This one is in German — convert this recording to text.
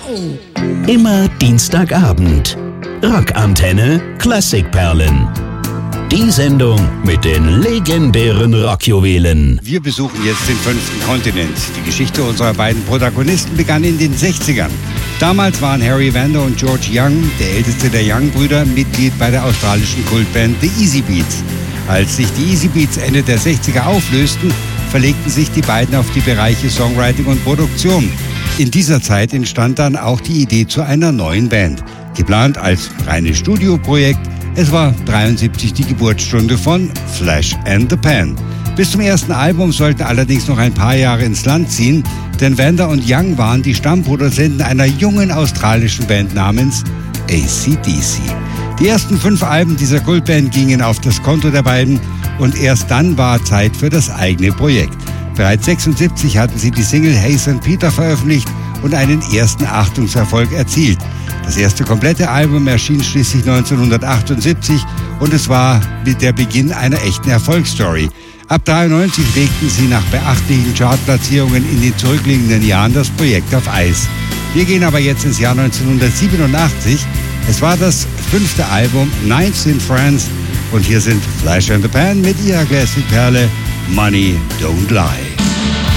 Immer Dienstagabend. Rockantenne Klassikperlen. Die Sendung mit den legendären Rockjuwelen. Wir besuchen jetzt den 5. Kontinent. Die Geschichte unserer beiden Protagonisten begann in den 60ern. Damals waren Harry Vanda und George Young, der älteste der Young-Brüder, Mitglied bei der australischen Kultband The Easybeats. Als sich die Easybeats Ende der 60er auflösten, verlegten sich die beiden auf die Bereiche Songwriting und Produktion. In dieser Zeit entstand dann auch die Idee zu einer neuen Band. Geplant als reines Studioprojekt. Es war 73 die Geburtsstunde von Flash and the Pan. Bis zum ersten Album sollten allerdings noch ein paar Jahre ins Land ziehen, denn Vanda und Young waren die Stammproduzenten einer jungen australischen Band namens AC/DC. Die ersten 5 Alben dieser Kultband gingen auf das Konto der beiden und erst dann war Zeit für das eigene Projekt. Bereits 1976 hatten sie die Single Hey St. Peter veröffentlicht und einen ersten Achtungserfolg erzielt. Das erste komplette Album erschien schließlich 1978 und es war der Beginn einer echten Erfolgsstory. Ab 1993 legten sie nach beachtlichen Chartplatzierungen in den zurückliegenden Jahren das Projekt auf Eis. Wir gehen aber jetzt ins Jahr 1987. Es war das 5. Album Nights in France und hier sind Flash and the Pan mit ihrer Klassikperle Money Don't Lie.